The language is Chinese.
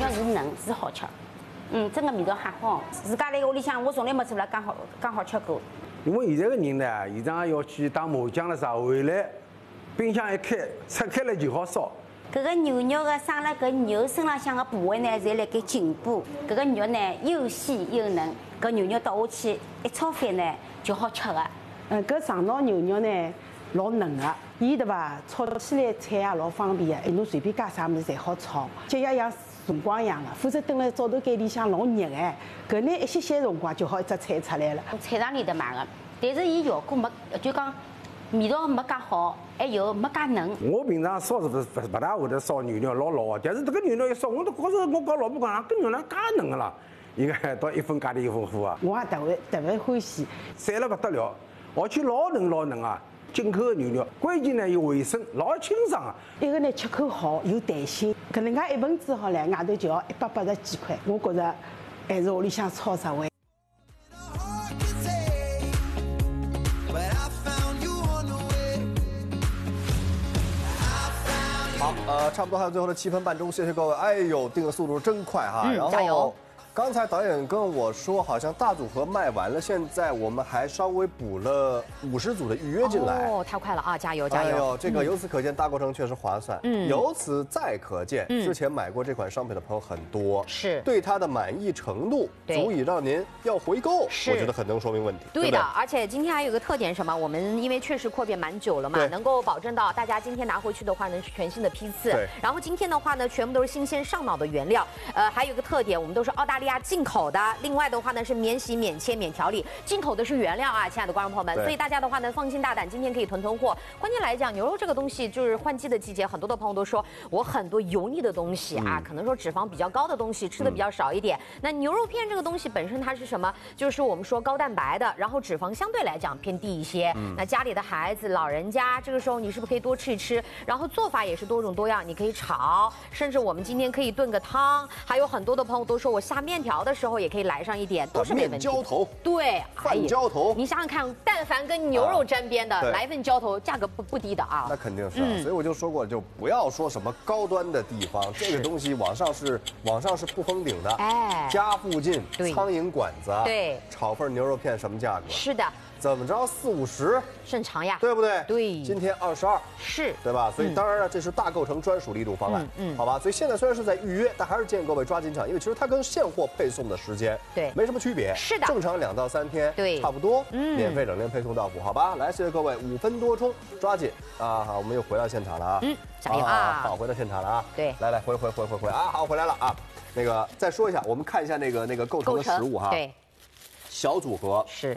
是嫩，是好吃。真的味道还好。自家在屋里向，我从来没做了，刚好吃过。 因为现在的人呢，现在要去打麻将了啥，回来冰箱一开，拆开了就好烧。 搿个牛肉的生了搿牛身浪向的部位呢，侪辣盖颈部。搿个肉呢又细又嫩，搿牛肉倒下去一炒饭呢就好吃的。 搿上脑牛肉呢老嫩的，伊对伐？炒起来菜也老方便的，侬随便加啥物事侪好炒，就像辰光一样的。否则蹲辣灶头间里向老热的，搿呢一歇歇辰光就好一只菜出来了。 菜场里头买的，但是伊效果没，就讲味道没介好，还有没介嫩。 我平常烧是不大会得烧牛肉老老的，但是这个牛肉一烧，我都觉着我跟老婆讲，搿牛肉介嫩个啦，应该到1分价钿1分货啊。 我也特别欢喜， 散了不得了，而且老嫩啊。进口的牛肉，关键呢有卫生，老清爽啊。 一个呢吃口好，有弹性。搿能介1份煮好唻，外头就要180几块。我觉着还是屋里向炒实惠。 好，差不多还有最后的7分半钟，谢谢各位。哎呦，定的速度真快哈！然后加油。 刚才导演跟我说，好像大组合卖完了，现在我们还稍微补了50组的预约进来。 哦，太快了啊！加油加油！ 哎呦，这个由此可见大过程确实划算。由此再可见，之前买过这款商品的朋友很多， 是对它的满意程度足以让您要回购。我觉得很能说明问题。 对的，而且今天还有个特点，什么？我们因为确实扩编蛮久了嘛，能够保证到大家今天拿回去的话呢是全新的批次。然后今天的话呢，全部都是新鲜上脑的原料。还有一个特点，我们都是澳大利亚进口的。另外的话呢是免洗、免切、免调理，进口的是原料啊，亲爱的观众朋友们。所以大家的话呢放心大胆，今天可以囤货。关键来讲，牛肉这个东西就是换季的季节，很多的朋友都说我很多油腻的东西啊，可能说脂肪比较高的东西吃的比较少一点。那牛肉片这个东西本身它是什么？就是我们说高蛋白的，然后脂肪相对来讲偏低一些。那家里的孩子、老人家，这个时候你是不是可以多吃一吃？然后做法也是多种多样，你可以炒，甚至我们今天可以炖个汤。还有很多的朋友都说我下面条的时候也可以来上一点，都是没问题的。 面浇头， 对， 饭浇头， 你想想看，但凡跟牛肉沾边的，来一份浇头，价格不低的啊。 那肯定是啊，所以我就说过，就不要说什么高端的地方，这个东西网上是不封顶的。哎，家附近苍蝇馆子， 对， 炒份牛肉片什么价格？ 是的。 怎么着40、50 正常呀， 对不对？ 对， 今天22， 是， 对吧？所以当然了，这是大构成专属的一种方案，好吧？所以现在虽然是在预约，但还是建议各位抓紧抢，因为其实它跟现货配送的时间没什么区别， 是的， 正常2到3天，对，差不多，免费冷链配送到府，好吧？来，谢谢各位，5分多钟，抓紧啊！好，我们又回到现场了啊， 加油啊！ 好，回到现场了啊， 对， 来回啊，好，回来了啊。那个再说一下，我们看一下那个构成的实物哈， 对， 小组合是。